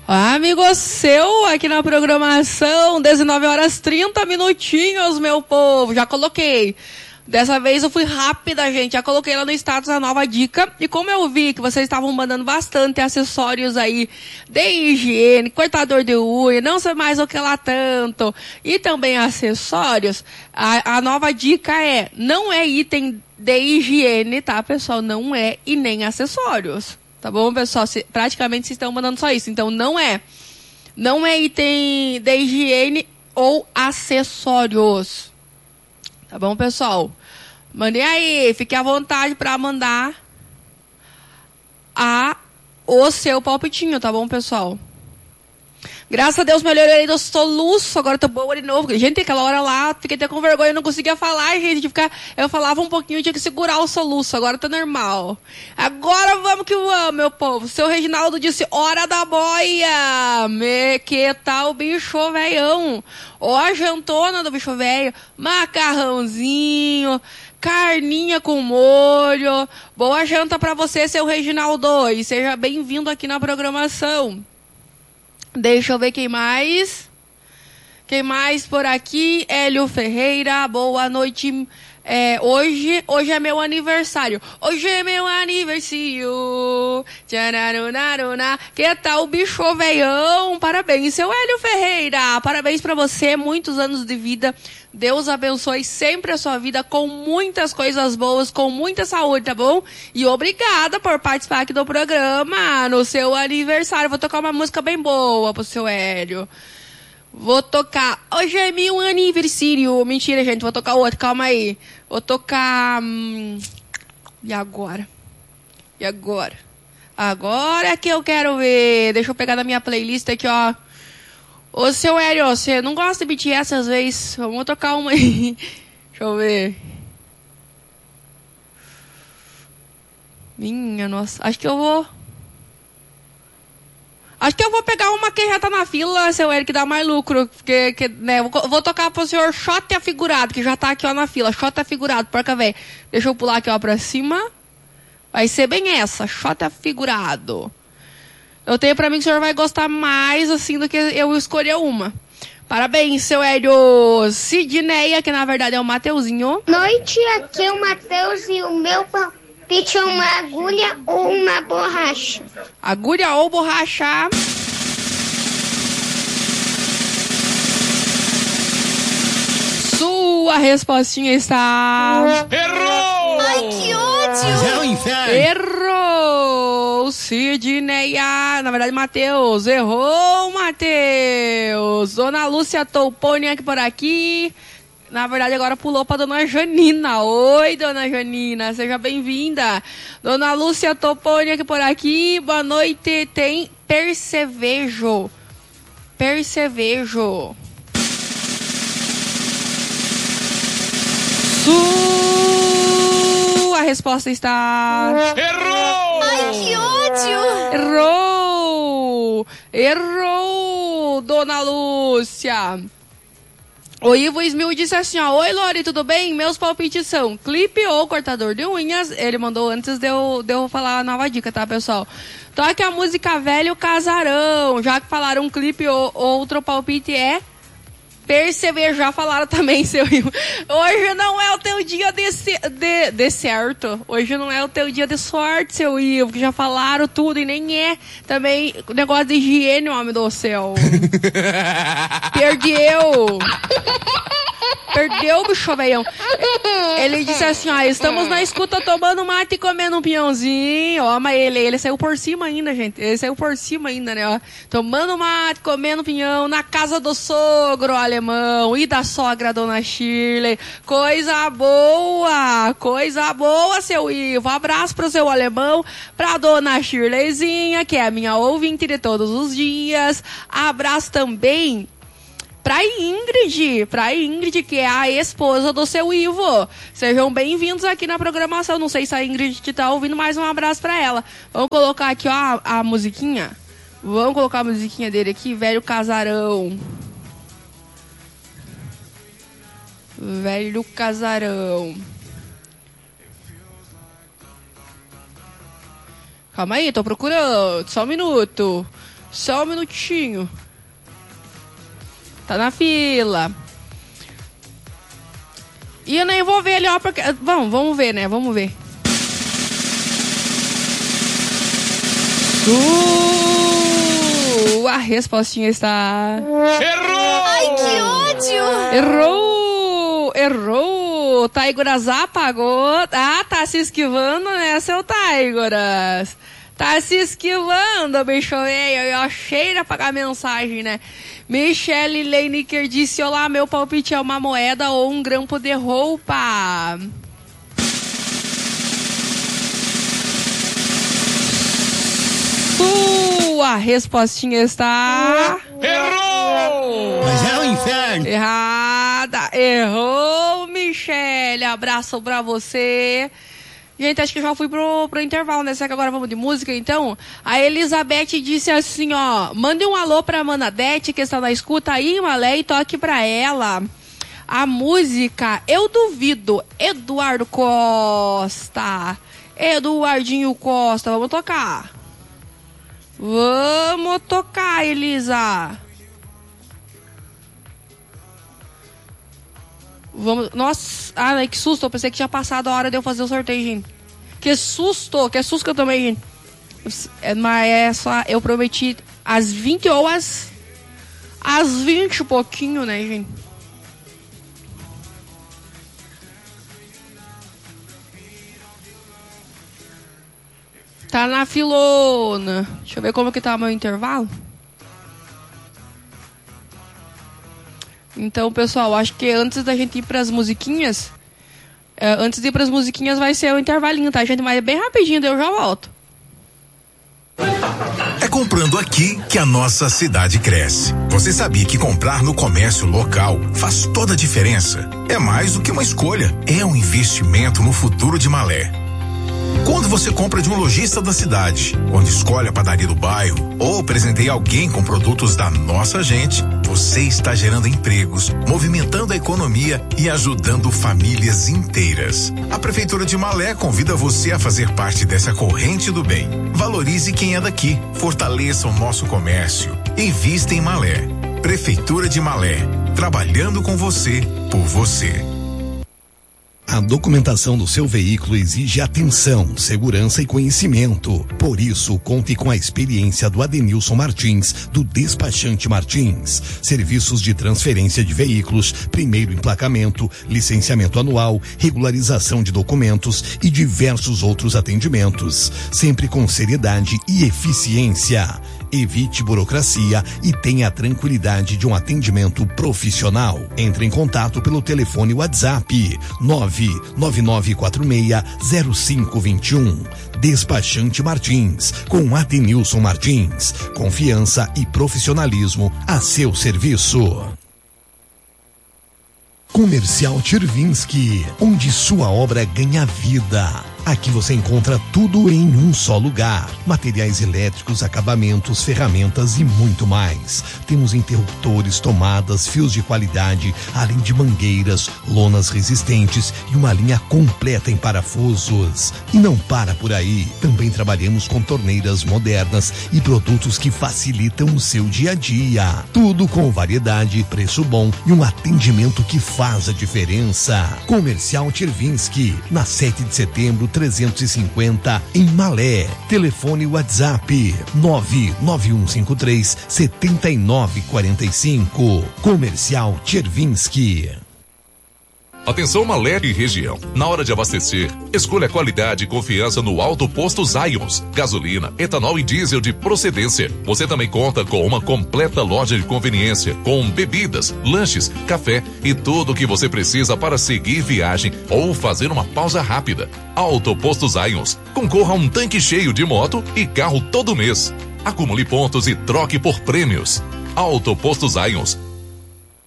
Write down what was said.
Amigo seu, aqui na programação, 19 horas 30 minutinhos, meu povo. Já coloquei. Dessa vez eu fui rápida, gente. Já coloquei lá no status a nova dica. E como eu vi que vocês estavam mandando bastante acessórios aí de higiene, cortador de unha, não sei mais o que lá tanto, e também acessórios, a nova dica é, não é item de higiene, tá, pessoal? Não é, e nem acessórios. Tá bom, pessoal? Praticamente vocês estão mandando só isso. Então, não é item de higiene ou acessórios. Tá bom, pessoal? Mandem aí. Fique à vontade para mandar o seu palpitinho, tá bom, pessoal? Graças a Deus, melhorei do soluço. Agora tô boa de novo. Gente, aquela hora lá, fiquei até com vergonha. Eu não conseguia falar, gente. Eu falava um pouquinho, tinha que segurar o soluço. Agora tá normal. Agora vamos que vamos, meu povo. Seu Reginaldo disse, hora da boia. Que tal bicho velhão? Ó a jantona do bicho velho. Macarrãozinho. Carninha com molho. Boa janta pra você, seu Reginaldo. E seja bem-vindo aqui na programação. Deixa eu ver quem mais. Quem mais por aqui? Hélio Ferreira, boa noite. Hoje é meu aniversário. Hoje é meu aniversário. Tchararunaruna. Que tal, bicho veião? Parabéns, seu Hélio Ferreira. Parabéns pra você, muitos anos de vida. Deus abençoe sempre a sua vida com muitas coisas boas, com muita saúde, tá bom? E obrigada por participar aqui do programa no seu aniversário. Vou tocar uma música bem boa pro seu Hélio. Vou tocar... Hoje é meu aniversário. Mentira, gente. Vou tocar outro. Calma aí. Vou tocar... E agora? Agora é que eu quero ver. Deixa eu pegar na minha playlist aqui, ó. Ô, seu Hélio, você não gosta de BTS às vezes? Vamos tocar uma aí. Deixa eu ver. Minha nossa. Acho que eu vou pegar uma que já tá na fila, seu Hélio, que dá mais lucro. Né, vou tocar pro senhor Shot Afigurado, que já tá aqui, ó, na fila. Shot Afigurado, porca véia. Deixa eu pular aqui, ó, pra cima. Vai ser bem essa, Shot Afigurado. Eu tenho pra mim que o senhor vai gostar mais, assim, do que eu escolher uma. Parabéns, seu Hélio. Sidneia, que na verdade é o Mateuzinho. Noite, aqui é o Mateus e o meu palpite é uma agulha ou uma borracha. Agulha ou borracha? Sua respostinha está... Errou! Ai, que ódio! É o inferno! Errou! Sidneia, na verdade, Matheus. Errou, Matheus. Dona Lúcia Tolpone aqui por aqui. Na verdade, agora pulou pra Dona Janina. Oi, Dona Janina, seja bem-vinda. Dona Lúcia Toponi aqui por aqui. Boa noite. Tem percevejo. A resposta está... Errou! Ai, que ódio! Errou, Dona Lúcia. O Ivo Smil disse assim, ó. Oi, Lori, tudo bem? Meus palpites são clipe ou cortador de unhas. Ele mandou antes de eu falar a nova dica, tá, pessoal? Toque a música Velho Casarão. Já que falaram clipe, outro palpite é... Perceber, já falaram também, seu Ivo. Hoje não é o teu dia de certo. Hoje não é o teu dia de sorte, seu Ivo, que já falaram tudo e nem é também negócio de higiene, homem do céu. Perdeu, bicho velhão. Ele disse assim, ó, estamos na escuta tomando mate e comendo um pinhãozinho. Ó, mas ele saiu por cima ainda, gente. Ele saiu por cima ainda, né, ó. Tomando mate, comendo pinhão, na casa do sogro alemão e da sogra, dona Shirley. Coisa boa, seu Ivo. Abraço pro seu alemão, pra dona Shirleyzinha, que é a minha ouvinte de todos os dias. Abraço também pra Ingrid, que é a esposa do seu Ivo. Sejam bem-vindos aqui na programação. Não sei se a Ingrid tá ouvindo, mas um abraço pra ela. Vamos colocar aqui, ó, a musiquinha. Vamos colocar a musiquinha dele aqui, Velho Casarão. Velho Casarão. Calma aí, tô procurando. Só um minuto. Só um minutinho. Tá na fila. E eu nem vou ver ali, ó, porque... Vamos ver, né? Vamos ver. A respostinha está... Errou! Ai, que ódio! Errou! Taigoras apagou. Ah, tá se esquivando, né, seu Taigoras? Tá se esquivando, bicho velho. Eu achei de apagar a mensagem, né? Michelle Leiniker disse: olá, meu palpite é uma moeda ou um grampo de roupa. A respostinha está... Errou! Mas é o inferno. Errada. Errou, Michelle. Abraço pra você. Gente, acho que eu já fui pro intervalo, né? Será que agora vamos de música, então? A Elizabeth disse assim, ó... Mande um alô pra Manadete, que está na escuta aí, Malé, e toque pra ela a música Eu Duvido, Eduardo Costa. Eduardinho Costa, vamos tocar. Vamos tocar, Elisa. Vamos... Nossa, ai, que susto. Eu pensei que tinha passado a hora de eu fazer o sorteio, gente. Que susto que eu tomei, gente. Mas é só... Eu prometi às 20 ou às 20 e pouquinho, né, gente? Tá na filona. Deixa eu ver como que tá o meu intervalo. Então, pessoal, acho que antes da gente ir pras musiquinhas... antes de ir pras musiquinhas vai ser o intervalinho, tá, gente? Mas é bem rapidinho, daí eu já volto. É comprando aqui que a nossa cidade cresce. Você sabia que comprar no comércio local faz toda a diferença? É mais do que uma escolha, é um investimento no futuro de Malé. Quando você compra de um lojista da cidade, quando escolhe a padaria do bairro ou presenteia alguém com produtos da nossa gente, você está gerando empregos, movimentando a economia e ajudando famílias inteiras. A Prefeitura de Malé convida você a fazer parte dessa corrente do bem. Valorize quem é daqui, fortaleça o nosso comércio, invista em Malé. Prefeitura de Malé, trabalhando com você, por você. A documentação do seu veículo exige atenção, segurança e conhecimento. Por isso, conte com a experiência do Adenilson Martins, do Despachante Martins. Serviços de transferência de veículos, primeiro emplacamento, licenciamento anual, regularização de documentos e diversos outros atendimentos. Sempre com seriedade e eficiência. Evite burocracia e tenha a tranquilidade de um atendimento profissional. Entre em contato pelo telefone WhatsApp 999460521. Despachante Martins, com Adenilson Martins. Confiança e profissionalismo a seu serviço. Comercial Chervinsky, onde sua obra ganha vida. Aqui você encontra tudo em um só lugar. Materiais elétricos, acabamentos, ferramentas e muito mais. Temos interruptores, tomadas, fios de qualidade, além de mangueiras, lonas resistentes e uma linha completa em parafusos. E não para por aí. Também trabalhamos com torneiras modernas e produtos que facilitam o seu dia a dia. Tudo com variedade, preço bom e um atendimento que faz a diferença. Comercial Chervinsky, na 7 de setembro, 350 em Malé. Telefone WhatsApp 99153-7945. Comercial Chervinsky. Atenção Malé e região. Na hora de abastecer, escolha qualidade e confiança no Alto Posto Zions. Gasolina, etanol e diesel de procedência. Você também conta com uma completa loja de conveniência, com bebidas, lanches, café e tudo o que você precisa para seguir viagem ou fazer uma pausa rápida. Alto Posto Zions. Concorra a um tanque cheio de moto e carro todo mês. Acumule pontos e troque por prêmios. Alto Posto Zions,